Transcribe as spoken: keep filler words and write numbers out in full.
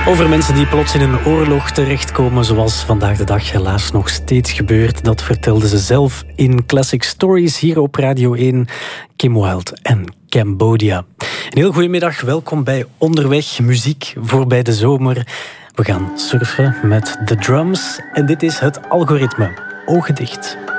Over mensen die plots in een oorlog terechtkomen, zoals vandaag de dag helaas nog steeds gebeurt. Dat vertelde ze zelf in Classic Stories hier op Radio één. Kim Wilde en Cambodia. Een heel goedemiddag, welkom bij Onderweg, muziek voorbij de zomer. We gaan surfen met de drums en dit is het algoritme. Ogen dicht.